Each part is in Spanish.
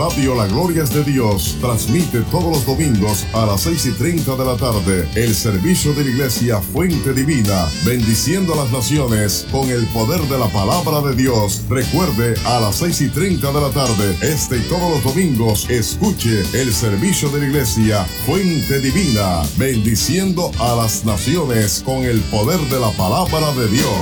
Radio La Gloria es de Dios transmite todos los domingos a las 6:30 de la tarde el servicio de la Iglesia Fuente Divina, bendiciendo a las naciones con el poder de la palabra de Dios. Recuerde, a las 6:30 de la tarde, y todos los domingos, escuche el servicio de la Iglesia Fuente Divina, bendiciendo a las naciones con el poder de la palabra de Dios.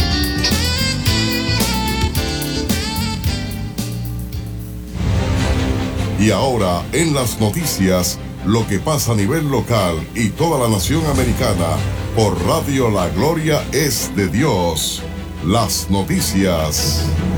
Y ahora, en las noticias, lo que pasa a nivel local y toda la nación americana, por Radio La Gloria es de Dios. Las noticias.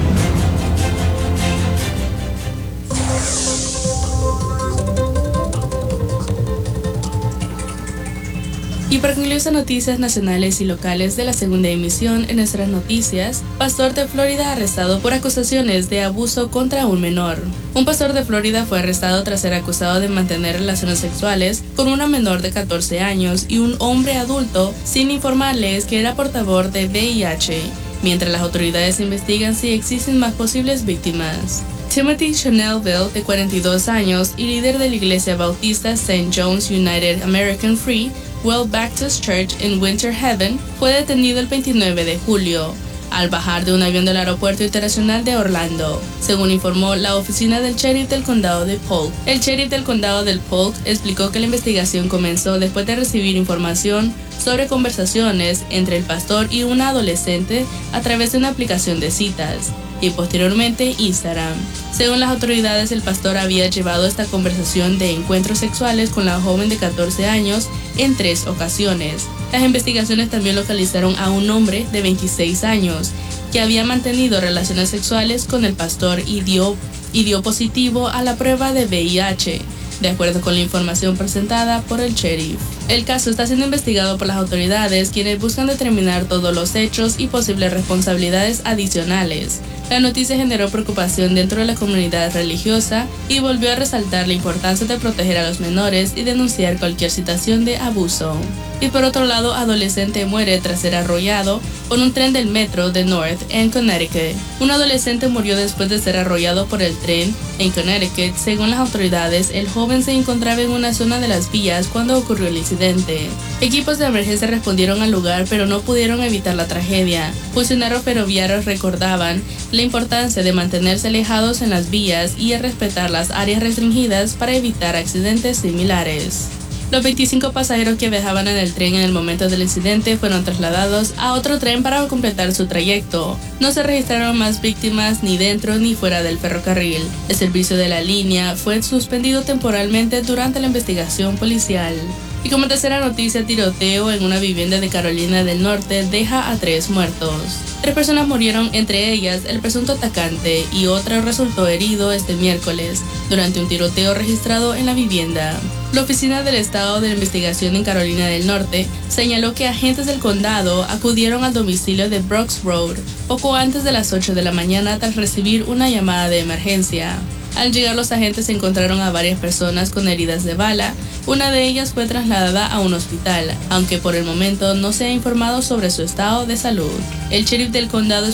Y para concluir las noticias nacionales y locales de la segunda emisión, en nuestras noticias, pastor de Florida arrestado por acusaciones de abuso contra un menor. Un pastor de Florida fue arrestado tras ser acusado de mantener relaciones sexuales con una menor de 14 años y un hombre adulto sin informarles que era portador de VIH, mientras las autoridades investigan si existen más posibles víctimas. Timothy Chanelville, de 42 años y líder de la iglesia bautista St. John's United American Free Will Baptist Church en Winter Haven, fue detenido el 29 de julio, al bajar de un avión del Aeropuerto Internacional de Orlando, según informó la oficina del sheriff del condado de Polk. El sheriff del condado de Polk explicó que la investigación comenzó después de recibir información sobre conversaciones entre el pastor y una adolescente a través de una aplicación de citas, y posteriormente Instagram. Según las autoridades, el pastor había llevado esta conversación de encuentros sexuales con la joven de 14 años en 3 ocasiones. Las investigaciones también localizaron a un hombre de 26 años que había mantenido relaciones sexuales con el pastor y dio positivo a la prueba de VIH, de acuerdo con la información presentada por el sheriff. El caso está siendo investigado por las autoridades, quienes buscan determinar todos los hechos y posibles responsabilidades adicionales. La noticia generó preocupación dentro de la comunidad religiosa y volvió a resaltar la importancia de proteger a los menores y denunciar cualquier situación de abuso. Y por otro lado, adolescente muere tras ser arrollado por un tren del metro de North en Connecticut. Un adolescente murió después de ser arrollado por el tren en Connecticut. Según las autoridades, el joven se encontraba en una zona de las vías cuando ocurrió el incidente. Equipos de emergencia respondieron al lugar, pero no pudieron evitar la tragedia. Funcionarios ferroviarios recordaban la importancia de mantenerse alejados en las vías y de respetar las áreas restringidas para evitar accidentes similares. Los 25 pasajeros que viajaban en el tren en el momento del incidente fueron trasladados a otro tren para completar su trayecto. No se registraron más víctimas ni dentro ni fuera del ferrocarril. El servicio de la línea fue suspendido temporalmente durante la investigación policial. Y como tercera noticia, tiroteo en una vivienda de Carolina del Norte deja a 3 muertos. 3 personas murieron, entre ellas el presunto atacante, y otro resultó herido este miércoles durante un tiroteo registrado en la vivienda. La Oficina del Estado de la Investigación en Carolina del Norte señaló que agentes del condado acudieron al domicilio de Brooks Road poco antes de las 8 de la mañana tras recibir una llamada de emergencia. Al llegar, los agentes encontraron a varias personas con heridas de bala. Una de ellas fue trasladada a un hospital, aunque por el momento no se ha informado sobre su estado de salud. El sheriff del condado